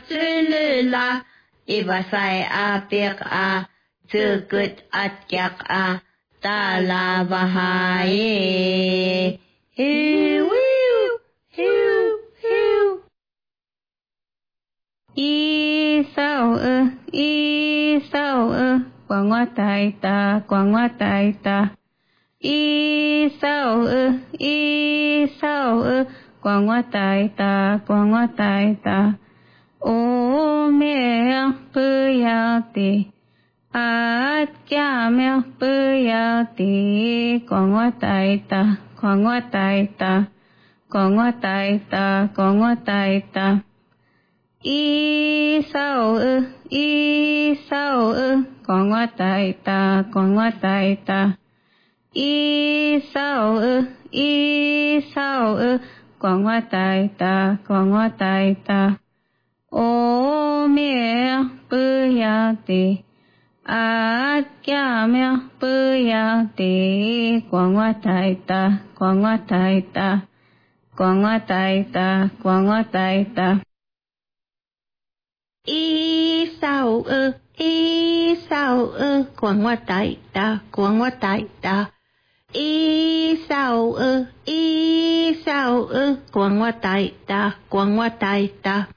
Sylula, Ivasai Apiak A, Zirkut Atyak A, Tala Bahaye. Hiu, hiu, hiu. Isao quang hoa tai ta, quang hoa tai ta. Isao quang hoa tai ta, quang hoa tai ta. Ô mẹ bư ya ti, a cha mẹ bư ya ti, quang hoa tai ta, quang hoa tai ta, quang hoa tai ta, quang hoa tai ta. Isao quang hoa tai ta, quang hoa tai ta. Isao quang hoa tai ta, quang hoa tai ta. Ô mẹ bư ya ti, a cha mẹ bư ya ti, quang hoa tai ta, quang hoa tai ta, quang hoa tai ta, quang hoa tai ta. Isao quang hoa tai ta, quang hoa tai ta. Isao quang hoa tai ta, quang hoa tai ta.